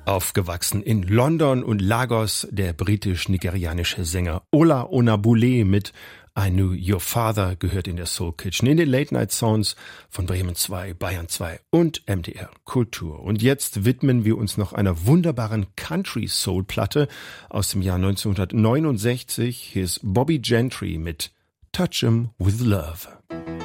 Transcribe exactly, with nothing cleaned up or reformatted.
Aufgewachsen in London und Lagos, der britisch-nigerianische Sänger Ola Onabule mit I Knew Your Father gehört in der Soul Kitchen, in den Late Night Sounds von Bremen zwei, Bayern zwei und M D R Kultur. Und jetzt widmen wir uns noch einer wunderbaren Country-Soul-Platte aus dem Jahr neunzehnhundertneunundsechzig. Hier ist Bobby Gentry mit Touch 'em with Love.